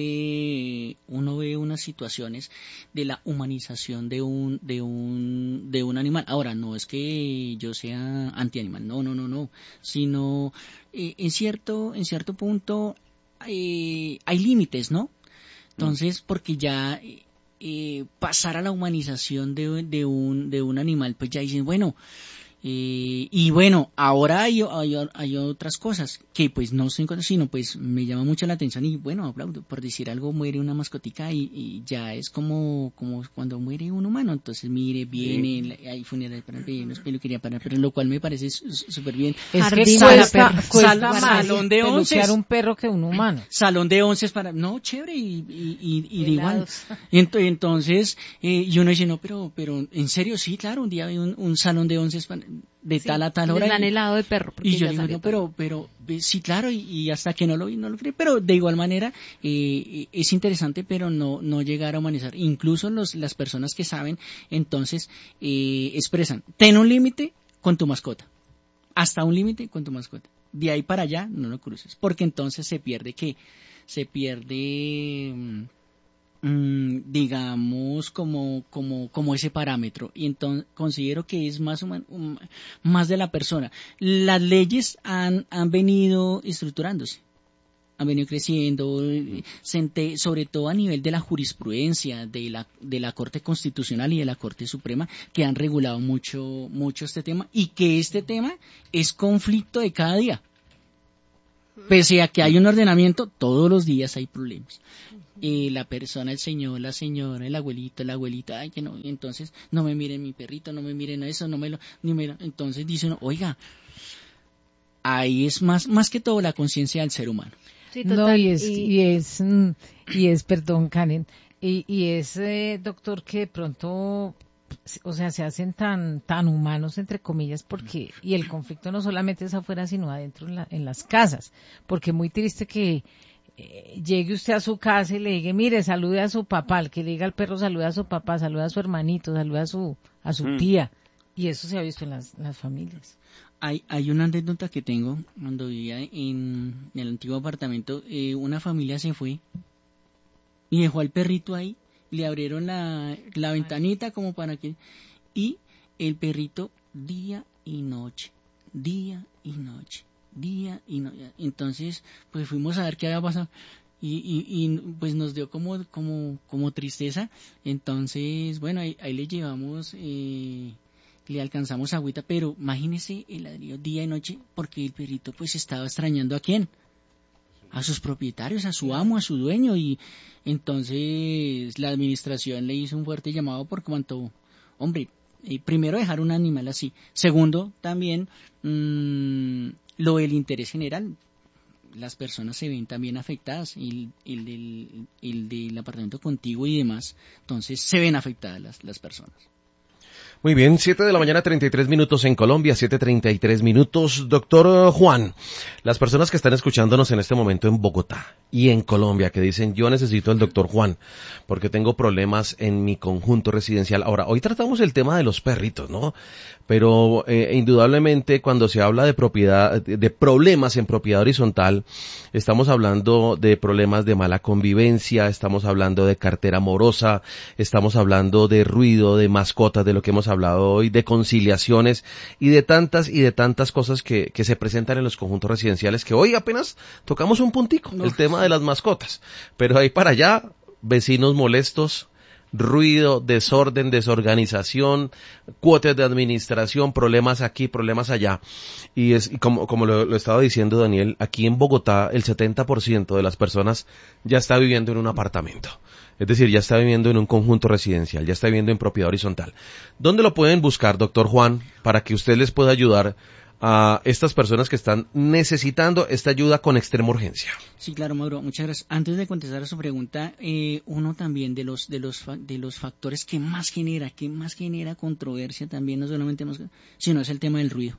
unas situaciones de la humanización de un animal. Ahora, no es que yo sea antianimal, no, sino en cierto punto hay límites, ¿no? Entonces, porque ya pasar a la humanización de un animal, pues ya dicen, bueno. Y bueno, ahora hay otras cosas que pues no estoy en contra, sino pues me llama mucho la atención y bueno, aplaudo, por decir algo, muere una mascotica y ya es como cuando muere un humano, entonces mire, viene, hay funerales para pedirnos peluquería para, pero lo cual me parece súper bien.
Es que cuesta más salón de onces un perro que un humano.
Salón de onces para, no, chévere y de igual. Entonces, y uno dice, no, pero en serio, sí, claro, un día hay un salón de onces para, de tal a tal hora.
Les dan helado de perro.
Y yo digo, no, pero sí, claro, y hasta que no lo vi, no lo creí. Pero de igual manera, es interesante, pero no llegar a humanizar. Incluso las personas que saben, entonces, expresan, ten un límite con tu mascota. Hasta un límite con tu mascota. De ahí para allá, no lo cruces. Porque entonces se pierde que se pierde, digamos, como ese parámetro. Y entonces considero que es más de la persona. Las leyes han venido estructurándose, han venido creciendo, sobre todo a nivel de la jurisprudencia de la Corte Constitucional y de la Corte Suprema, que han regulado mucho este tema, y que este tema es conflicto de cada día. Pese a que hay un ordenamiento, todos los días hay problemas. La persona, el señor, la señora, el abuelito, la abuelita, ay, que no, entonces no me miren mi perrito, no me miren eso, entonces dice uno, oiga, ahí es más que todo la conciencia del ser humano.
Sí, total. No, y es, perdón, Karen, y es, doctor, que de pronto, o sea, se hacen tan humanos, entre comillas, porque, y el conflicto no solamente es afuera, sino adentro en las casas, porque es muy triste que llegue usted a su casa y le diga, mire, salude a su papá, el que le diga al perro, salude a su papá, salude a su hermanito, salude a su tía, y eso se ha visto en las familias.
Hay una anécdota que tengo. Cuando vivía en el antiguo apartamento, una familia se fue y dejó al perrito ahí, le abrieron la ventanita como para que... Y el perrito día y noche. Entonces, pues fuimos a ver qué había pasado y pues nos dio como tristeza. Entonces, bueno, ahí le llevamos... le alcanzamos agüita, pero imagínese el ladrillo día y noche, porque el perrito pues estaba extrañando ¿a quién? A sus propietarios, a su amo, a su dueño, y entonces la administración le hizo un fuerte llamado por cuanto, hombre, primero dejar un animal así, segundo también lo del interés general. Las personas se ven también afectadas, el del apartamento contiguo y demás, entonces se ven afectadas las personas.
Muy bien, 7 de la mañana, 33 minutos en Colombia, 7:33 minutos. Doctor Juan, las personas que están escuchándonos en este momento en Bogotá y en Colombia, que dicen, yo necesito al doctor Juan, porque tengo problemas en mi conjunto residencial. Ahora, hoy tratamos el tema de los perritos, ¿no? Pero indudablemente cuando se habla de problemas en propiedad horizontal, estamos hablando de problemas de mala convivencia, estamos hablando de cartera morosa, estamos hablando de ruido, de mascotas, de lo que hemos hablado hoy, de conciliaciones y de tantas cosas que se presentan en los conjuntos residenciales, que hoy apenas tocamos un puntico, el tema de las mascotas, pero ahí para allá, vecinos molestos, ruido, desorden, desorganización, cuotas de administración, problemas aquí, problemas allá. Y como lo estaba diciendo Daniel, aquí en Bogotá el 70% de las personas ya está viviendo en un apartamento. Es decir, ya está viviendo en un conjunto residencial, ya está viviendo en propiedad horizontal. ¿Dónde lo pueden buscar, doctor Juan, para que usted les pueda ayudar a estas personas que están necesitando esta ayuda con extrema urgencia?
Sí, claro, Mauro, muchas gracias. Antes de contestar a su pregunta, uno también de los factores que más genera controversia también, no solamente sino es el tema del ruido.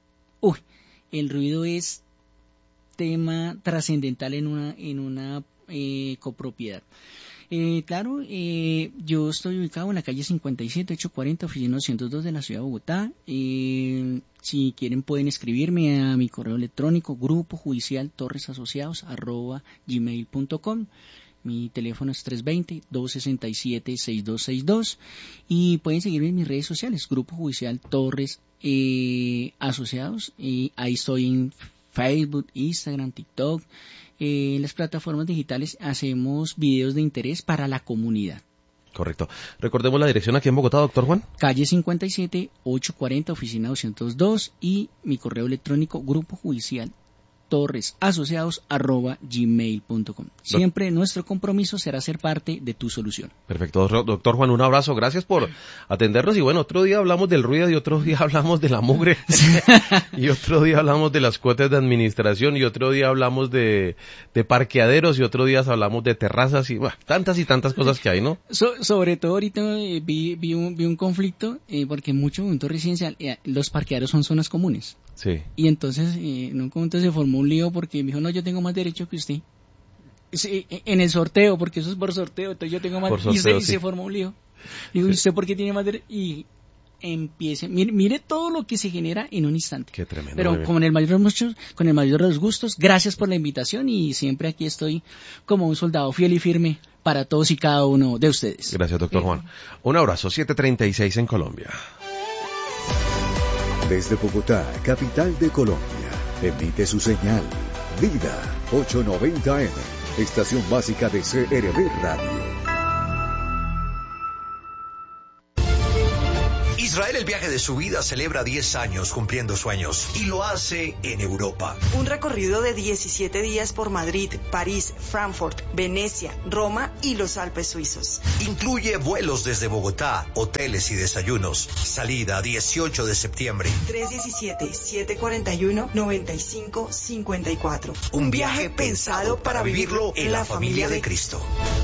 El ruido es tema trascendental en una copropiedad. Claro, yo estoy ubicado en la calle 57, 840, oficina 202 de la ciudad de Bogotá. Si quieren pueden escribirme a mi correo electrónico grupoJudicialTorresAsociados@gmail.com. Mi teléfono es 320-267-6262 y pueden seguirme en mis redes sociales, Grupo Judicial Torres Asociados. Ahí estoy en Facebook, Instagram, TikTok. En las plataformas digitales hacemos videos de interés para la comunidad.
Correcto. Recordemos la dirección aquí en Bogotá, doctor Juan.
Calle 57, 840, oficina 202 y mi correo electrónico Grupo Judicial torresasociados@gmail.com. Siempre nuestro compromiso será ser parte de tu solución.
Perfecto, doctor Juan, un abrazo, gracias por atendernos y bueno, otro día hablamos del ruido y otro día hablamos de la mugre y otro día hablamos de las cuotas de administración y otro día hablamos de parqueaderos y otro día hablamos de terrazas y bueno, tantas y tantas cosas que hay, ¿no?
Sobre todo ahorita vi un conflicto porque en mucho momento residencial los parqueaderos son zonas comunes.
Sí.
Y entonces en un momento se formó un lío porque me dijo, no, yo tengo más derecho que usted. Sí, en el sorteo, porque eso es por sorteo, entonces yo tengo más derecho. Y se formó un lío. Digo, ¿usted por qué tiene más derecho? Y empiece, mire todo lo que se genera en un instante.
Qué tremendo.
Pero con el mayor de los gustos, gracias por la invitación y siempre aquí estoy como un soldado fiel y firme para todos y cada uno de ustedes.
Gracias, doctor Juan. Un abrazo, 7:36 en Colombia.
Desde Bogotá, capital de Colombia, emite su señal Vida 890M, estación básica de CRB Radio.
Israel el viaje de su vida celebra 10 años cumpliendo sueños y lo hace en Europa.
Un recorrido de 17 días por Madrid, París, Frankfurt, Venecia, Roma y los Alpes suizos.
Incluye vuelos desde Bogotá, hoteles y desayunos. Salida 18 de septiembre.
317-741-9554.
Un viaje pensado para vivirlo en la familia de Cristo.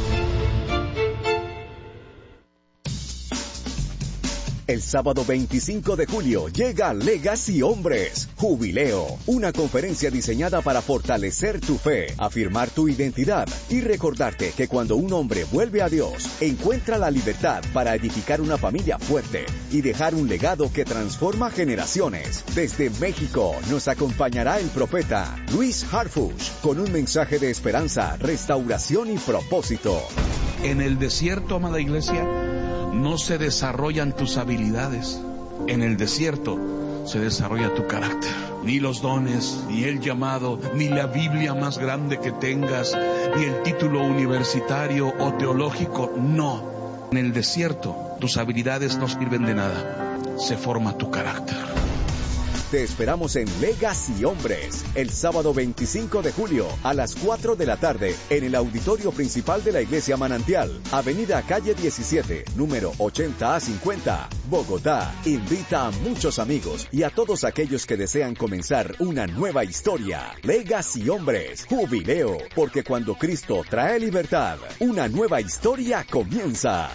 El sábado 25 de julio llega Legacy Hombres, Jubileo, una conferencia diseñada para fortalecer tu fe, afirmar tu identidad y recordarte que cuando un hombre vuelve a Dios, encuentra la libertad para edificar una familia fuerte y dejar un legado que transforma generaciones. Desde México nos acompañará el profeta Luis Harfuch con un mensaje de esperanza, restauración y propósito.
En el desierto, amada iglesia, no se desarrollan tus habilidades. En el desierto se desarrolla tu carácter. Ni los dones, ni el llamado, ni la Biblia más grande que tengas, ni el título universitario o teológico, no. En el desierto tus habilidades no sirven de nada. Se forma tu carácter.
Te esperamos en Legacy Hombres, el sábado 25 de julio a las 4 de la tarde en el auditorio principal de la Iglesia Manantial, Avenida Calle 17, número 80A50, Bogotá. Invita a muchos amigos y a todos aquellos que desean comenzar una nueva historia. Legacy Hombres, Jubileo, porque cuando Cristo trae libertad, una nueva historia comienza.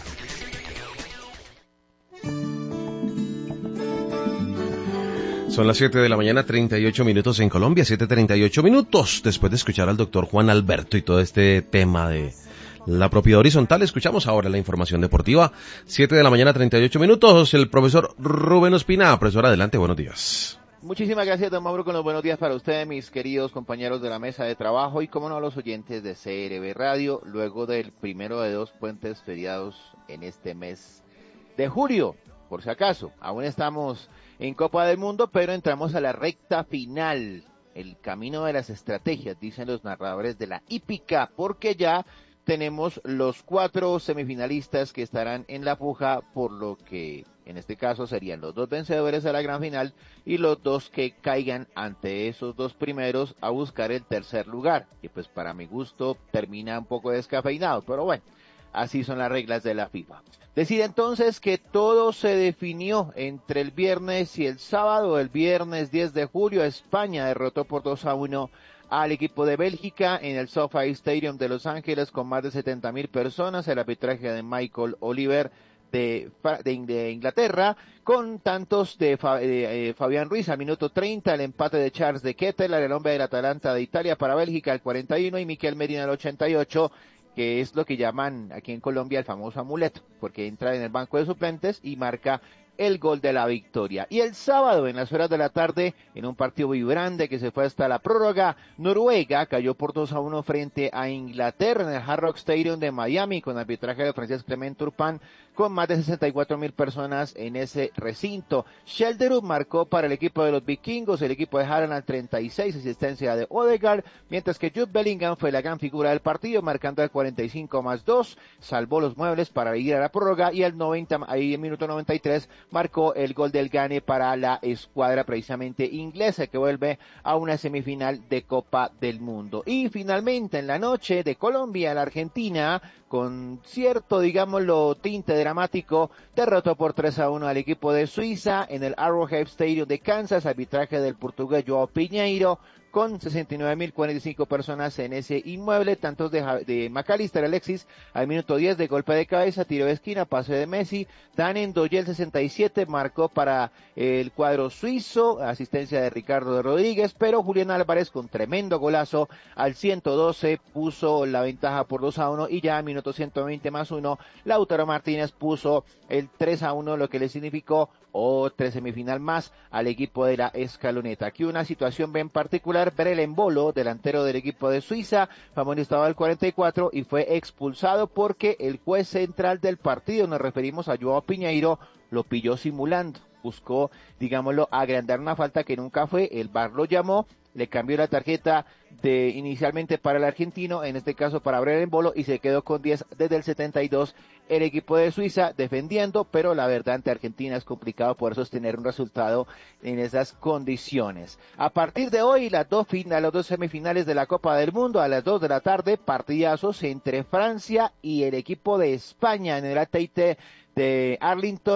Son las 7 de la mañana, 38 minutos en Colombia, 7:38 minutos. Después de escuchar al doctor Juan Alberto y todo este tema de la propiedad horizontal, escuchamos ahora la información deportiva. 7 de la mañana, 38 minutos. El profesor Rubén Ospina. Profesor, adelante, buenos días.
Muchísimas gracias, don Mauro, con los buenos días para ustedes, mis queridos compañeros de la mesa de trabajo y, como no, a los oyentes de CRB Radio, luego del primero de 2 puentes feriados en este mes de julio. Por si acaso, aún estamos en Copa del Mundo, pero entramos a la recta final, el camino de las estrategias, dicen los narradores de la hípica, porque ya tenemos los 4 semifinalistas que estarán en la puja, por lo que en este caso serían los 2 vencedores a la gran final y los 2 que caigan ante esos 2 primeros a buscar el tercer lugar, que pues para mi gusto termina un poco descafeinado, pero bueno. Así son las reglas de la FIFA. Decide entonces que todo se definió entre el viernes y el sábado. El viernes 10 de julio, España derrotó por 2-1 al equipo de Bélgica en el SoFi Stadium de Los Ángeles con más de 70,000 personas. El arbitraje de Michael Oliver de Inglaterra, con tantos de Fabián Ruiz al minuto 30, el empate de Charles de Ketelaere, el hombre del Atalanta de Italia para Bélgica al 41 y Miquel Merino al 88, que es lo que llaman aquí en Colombia el famoso amuleto, porque entra en el banco de suplentes y marca el gol de la victoria. Y el sábado, en las horas de la tarde, en un partido vibrante que se fue hasta la prórroga, Noruega cayó por 2-1 frente a Inglaterra en el Hard Rock Stadium de Miami, con arbitraje de francés Clement Turpin, con más de 64,000 personas en ese recinto. Shelderud marcó para el equipo de los vikingos, el equipo de Haaland al 36, asistencia de Odegaard, mientras que Jude Bellingham fue la gran figura del partido, marcando al 45+2, salvó los muebles para ir a la prórroga, y al minuto 93, marcó el gol del gane para la escuadra precisamente inglesa, que vuelve a una semifinal de Copa del Mundo. Y finalmente, en la noche de Colombia, la Argentina, con cierto, digámoslo, tinte dramático, derrotó por 3-1 al equipo de Suiza en el Arrowhead Stadium de Kansas, arbitraje del portugués Joao Piñeiro, con 69.045 personas en ese inmueble. Tantos de McAllister Alexis al minuto 10 de golpe de cabeza, tiro de esquina, pase de Messi. Dani Ndoye, el 67, marcó para el cuadro suizo, asistencia de Ricardo de Rodríguez, pero Julián Álvarez con tremendo golazo al 112 puso la ventaja por 2-1, y ya a minuto 120 más 1, Lautaro Martínez puso el 3-1, lo que le significó otra semifinal más al equipo de la Escaloneta. Aquí una situación bien particular: Brel Embolo, delantero del equipo de Suiza, fue amonestado al 44 y fue expulsado porque el juez central del partido, nos referimos a Joao Piñeiro, lo pilló simulando. Buscó, digámoslo, agrandar una falta que nunca fue. El VAR lo llamó, le cambió la tarjeta inicialmente para el argentino, en este caso para Brel Embolo, y se quedó con 10 desde el 72 el equipo de Suiza defendiendo, pero la verdad ante Argentina es complicado poder sostener un resultado en esas condiciones. A partir de hoy, las dos semifinales de la Copa del Mundo, a las 2 de la tarde, partidazos entre Francia y el equipo de España en el AT&T de Arlington.